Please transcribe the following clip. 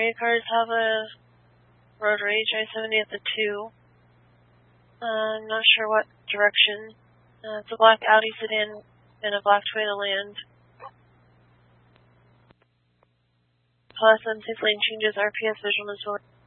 Area cars have a road rage, I-70 at the 2. I'm not sure what direction. It's a black Audi sedan and a black Toyota Land. Plus, unsafe lane changes, RPS visual is